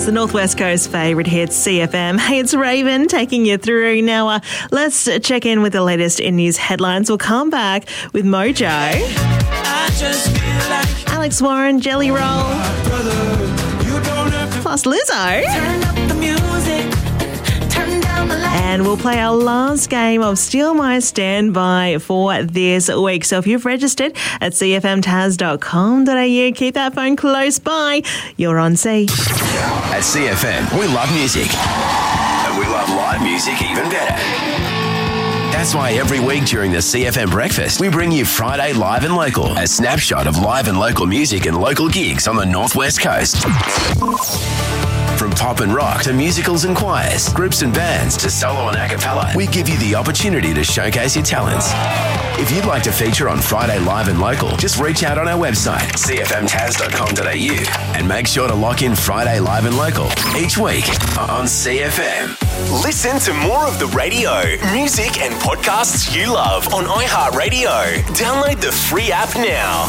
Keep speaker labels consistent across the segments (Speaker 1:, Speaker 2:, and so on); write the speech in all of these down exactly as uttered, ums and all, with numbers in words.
Speaker 1: It's the Northwest Coast favourite hit, C F M. Hey, it's Raven taking you through. Now, uh, let's check in with the latest in news headlines. We'll come back with Mojo. I just feel like Alex Warren, Jelly Roll. Plus Lizzo. Turn up the music. Turn down the light. And we'll play our last game of Steal My Standby for this week. So if you've registered at c f m taz dot com dot a u, keep that phone close by. You're on C.
Speaker 2: At C F M, we love music. And we love live music even better. That's why every week during the C F M Breakfast, we bring you Friday Live and Local, a snapshot of live and local music and local gigs on the Northwest Coast. From pop and rock to musicals and choirs, groups and bands to solo and a cappella, we give you the opportunity to showcase your talents. If you'd like to feature on Friday Live and Local, just reach out on our website, c f m taz dot com dot a u, and make sure to lock in Friday Live and Local each week on C F M.
Speaker 3: Listen to more of the radio, music and podcasts you love on iHeartRadio. Download the free app now.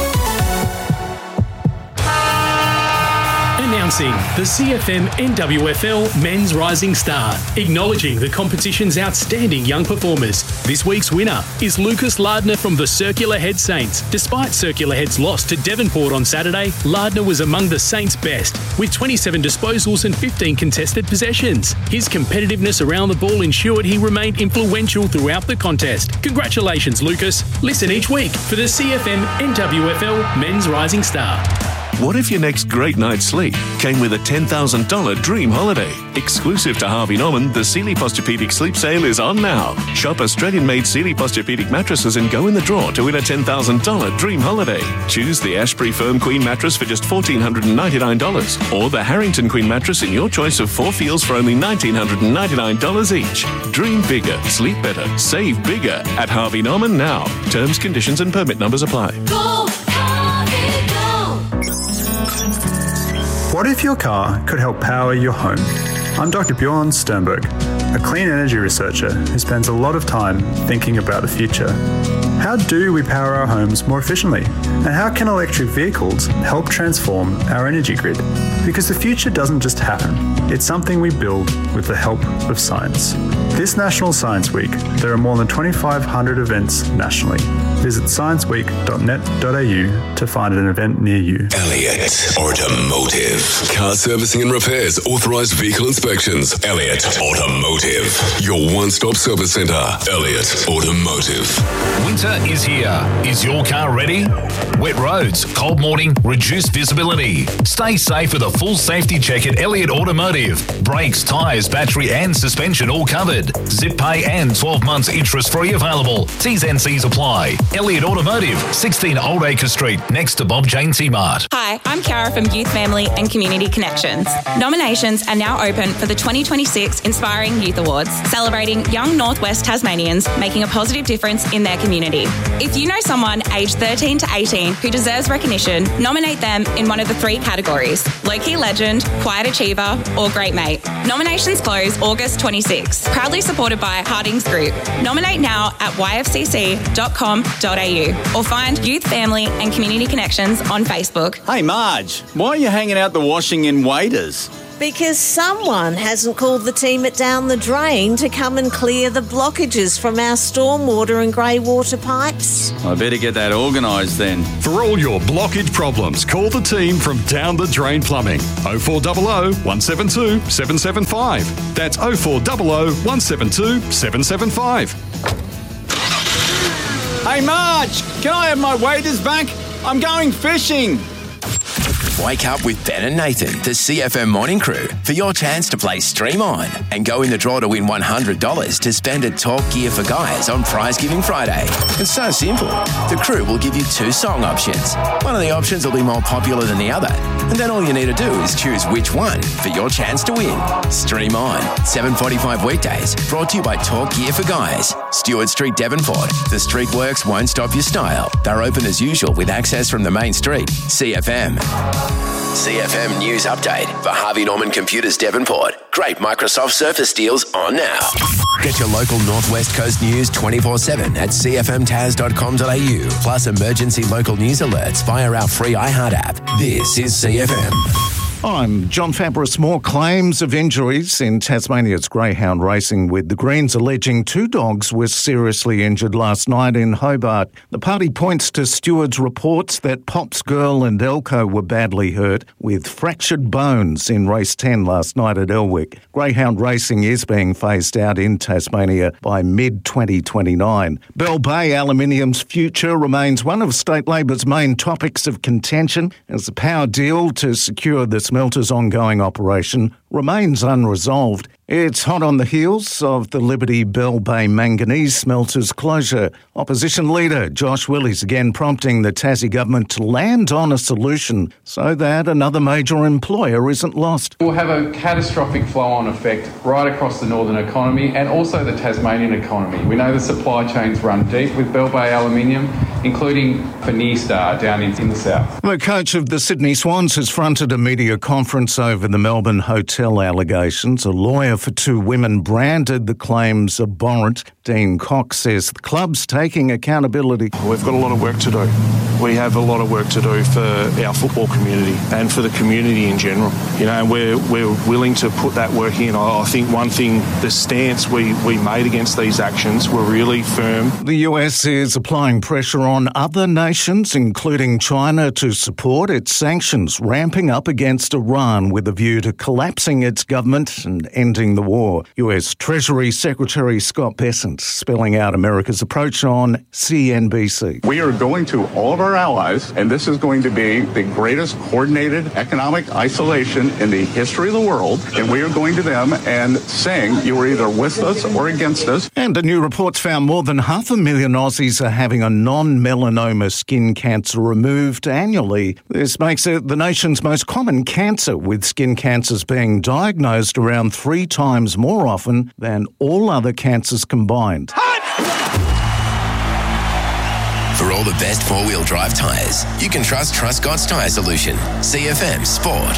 Speaker 4: Announcing the C F M N W F L Men's Rising Star, acknowledging the competition's outstanding young performers. This week's winner is Lucas Lardner from the Circular Head Saints. Despite Circular Head's loss to Devonport on Saturday, Lardner was among the Saints' best, with twenty-seven disposals and fifteen contested possessions. His competitiveness around the ball ensured he remained influential throughout the contest. Congratulations, Lucas. Listen each week for the C F M N W F L Men's Rising Star.
Speaker 5: What if your next great night's sleep came with a ten thousand dollars dream holiday? Exclusive to Harvey Norman, the Sealy Posturepedic Sleep Sale is on now. Shop Australian-made Sealy Posturepedic mattresses and go in the draw to win a ten thousand dollars dream holiday. Choose the Ashbury Firm Queen mattress for just one thousand four hundred ninety-nine dollars or the Harrington Queen mattress in your choice of four feels for only one thousand nine hundred ninety-nine dollars each. Dream bigger, sleep better, save bigger at Harvey Norman now. Terms, conditions and permit numbers apply.
Speaker 6: Go, Harvey, go!
Speaker 7: What if your car could help power your home? I'm Doctor Bjorn Sternberg, a clean energy researcher who spends a lot of time thinking about the future. How do we power our homes more efficiently? And how can electric vehicles help transform our energy grid? Because the future doesn't just happen. It's something we build with the help of science. This National Science Week, there are more than twenty-five hundred events nationally. Visit science week dot net dot a u to find an event near you.
Speaker 8: Elliott Automotive. Car servicing and repairs, authorised vehicle inspections. Elliott Automotive. Your one-stop service centre. Elliott Automotive.
Speaker 9: Winter is here. Is your car ready? Wet roads, cold morning, reduced visibility. Stay safe with a full safety check at Elliott Automotive. Brakes, tyres, battery and suspension all covered. Zip pay and twelve months interest free available. T's and C's apply. Elliott Automotive, sixteen Old Acre Street, next to Bob Jane T-Mart.
Speaker 10: Hi, I'm Cara from Youth, Family and Community Connections. Nominations are now open for the twenty twenty-six Inspiring Youth Awards, celebrating young Northwest Tasmanians making a positive difference in their community. If you know someone aged thirteen to eighteen who deserves recognition, nominate them in one of the three categories: Low-Key Legend, Quiet Achiever or Great Mate. Nominations close August twenty-sixth. Proudly supported by Hardings Group. Nominate now at y f c c dot com dot a u or find Youth, Family and Community Connections on Facebook.
Speaker 11: Hey Marge, why are you hanging out the washing in Waiters?
Speaker 12: Because someone hasn't called the team at Down the Drain to come and clear the blockages from our stormwater and grey water pipes.
Speaker 11: I better get that organised then.
Speaker 13: For all your blockage problems, call the team from Down the Drain Plumbing. oh four hundred, one seven two, seven seven five. That's oh four hundred, one seven two, seven seven five.
Speaker 11: Hey Marge, can I have my waders back? I'm going fishing.
Speaker 2: Wake up with Ben and Nathan, the C F M Morning Crew, for your chance to play Stream On and go in the draw to win one hundred dollars to spend at Talk Gear for Guys on Prize Giving Friday. It's so simple. The crew will give you two song options. One of the options will be more popular than the other, and then all you need to do is choose which one for your chance to win. Stream On, seven forty-five weekdays, brought to you by Talk Gear for Guys. Stewart Street, Devonport. The street works won't stop your style. They're open as usual with access from the main street. C F M. C F M News Update for Harvey Norman Computers Devonport. Great Microsoft Surface deals on now. Get your local Northwest Coast news twenty-four seven at c f m taz dot com dot a u, plus emergency local news alerts via our free iHeart app. This is C F M.
Speaker 14: I'm John Fabris. More claims of injuries in Tasmania's greyhound racing, with the Greens alleging two dogs were seriously injured last night in Hobart. The party points to stewards' reports that Pops Girl and Elko were badly hurt with fractured bones in race ten last night at Elwick. Greyhound racing is being phased out in Tasmania by mid twenty twenty-nine. Bell Bay Aluminium's future remains one of State Labor's main topics of contention as the power deal to secure the smelter's ongoing operation remains unresolved. It's hot on the heels of the Liberty Bell Bay Manganese smelter's closure. Opposition leader Josh Willis again prompting the Tassie government to land on a solution so that another major employer isn't lost.
Speaker 15: We'll have a catastrophic flow-on effect right across the northern economy and also the Tasmanian economy. We know the supply chains run deep with Bell Bay Aluminium, including for Nearstar down in, in the south.
Speaker 14: The coach of the Sydney Swans has fronted a media conference over the Melbourne hotel allegations. A lawyer for two women branded the claims abhorrent. Dean Cox says the club's taking accountability.
Speaker 16: We've got a lot of work to do. We have a lot of work to do for our football community and for the community in general. You know, we're we're willing to put that work in. I, I think one thing, the stance we, we made against these actions were really firm.
Speaker 14: The U S is applying pressure on other nations, including China, to support its sanctions, ramping up against Iran with a view to collapsing its government and ending the war. U S Treasury Secretary Scott Bessent spelling out America's approach on C N B C.
Speaker 17: We are going to all of our allies, and this is going to be the greatest coordinated economic isolation in the history of the world, and we are going to them and saying you are either with us or against us.
Speaker 14: And a new report's found more than half a million Aussies are having a non-melanoma skin cancer removed annually. This makes it the nation's most common cancer, with skin cancers being diagnosed around three times more often than all other cancers combined.
Speaker 2: For all the best four-wheel drive tyres, you can trust Truscott's Tyre Solution. C F M Sport.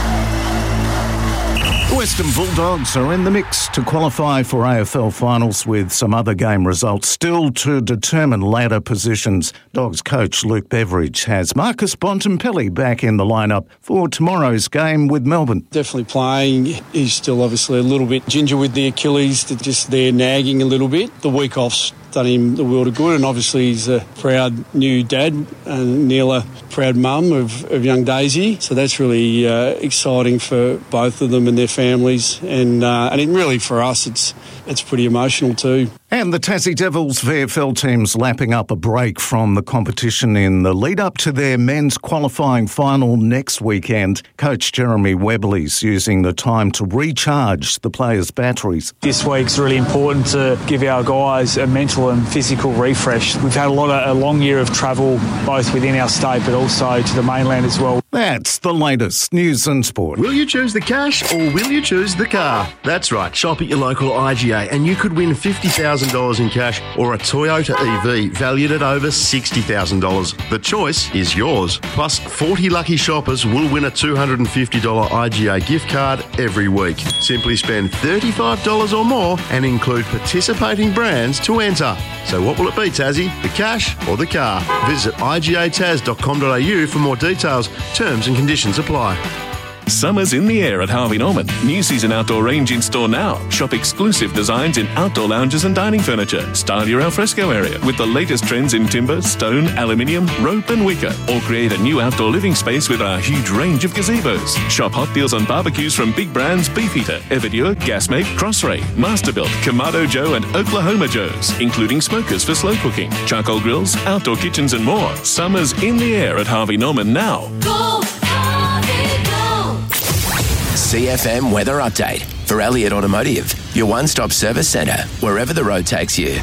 Speaker 14: The Western Bulldogs are in the mix to qualify for A F L finals, with some other game results still to determine ladder positions. Dogs coach Luke Beveridge has Marcus Bontempelli back in the lineup for tomorrow's game with Melbourne.
Speaker 18: Definitely playing. He's still obviously a little bit ginger with the Achilles, just there nagging a little bit. The week off's done him the world of good, and obviously he's a proud new dad, and Neil a proud mum of, of young Daisy, so that's really uh, exciting for both of them and their families, and uh, and it really for us it's it's pretty emotional too.
Speaker 14: And the Tassie Devils V F L team's lapping up a break from the competition in the lead-up to their men's qualifying final next weekend. Coach Jeremy Webley's using the time to recharge the players' batteries.
Speaker 19: This week's really important to give our guys a mental and physical refresh. We've had a lot of a long year of travel, both within our state but also to the mainland as well.
Speaker 14: That's the latest news and sport.
Speaker 20: Will you choose the cash or will you choose the car? That's right, shop at your local I G A and you could win fifty thousand dollars in cash or a Toyota E V valued at over sixty thousand dollars. The choice is yours. Plus, forty lucky shoppers will win a two hundred fifty dollars I G A gift card every week. Simply spend thirty-five dollars or more and include participating brands to enter. So what will it be, Tassie? The cash or the car? Visit I G A tas dot com dot a u for more details. Terms and conditions apply.
Speaker 5: Summer's in the air at Harvey Norman. New season outdoor range in store now. Shop exclusive designs in outdoor lounges and dining furniture. Style your alfresco area with the latest trends in timber, stone, aluminium, rope and wicker. Or create a new outdoor living space with our huge range of gazebos. Shop hot deals on barbecues from big brands Beefeater, Everdure, Gasmake, Crossray, Masterbuilt, Kamado Joe and Oklahoma Joe's, including smokers for slow cooking, charcoal grills, outdoor kitchens and more. Summer's in the air at Harvey Norman now.
Speaker 6: Go, Harvey, go.
Speaker 2: C F M Weather Update for Elliott Automotive, your one-stop service centre, wherever the road takes you.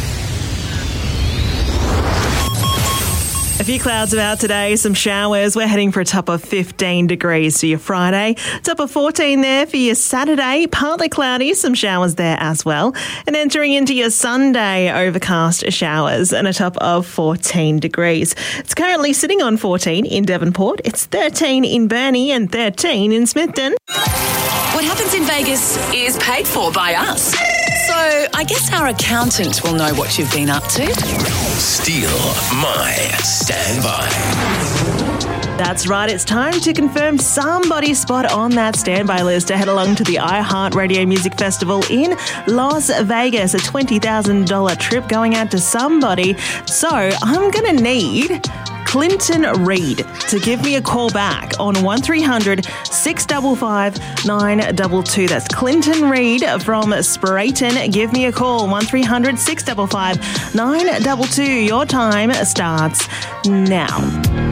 Speaker 1: A few clouds about today, some showers. We're heading for a top of fifteen degrees for your Friday. Top of fourteen there for your Saturday. Partly cloudy, some showers there as well. And entering into your Sunday, overcast showers and a top of fourteen degrees. It's currently sitting on fourteen in Devonport. It's thirteen in Burnie and thirteen in Smithton.
Speaker 21: What happens in Vegas is paid for by us. So I guess our accountant will know what you've been up to.
Speaker 2: Steal my standby.
Speaker 1: That's right, it's time to confirm somebody's spot on that standby list to head along to the iHeartRadio Music Festival in Las Vegas, a twenty thousand dollars trip going out to somebody. So I'm going to need Clinton Reed to give me a call back on one three hundred six five five nine two two. That's Clinton Reed from Sprayton. Give me a call, one three hundred six five five nine two two. Your time starts now.